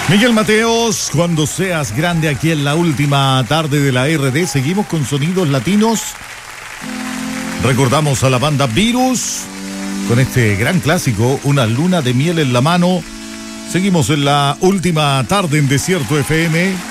Miguel Mateos, cuando seas grande, aquí en la última tarde de la RD. Seguimos con sonidos latinos. Recordamos a la banda Virus con este gran clásico, Una luna de miel en la mano. Seguimos en la última tarde en Desierto FM.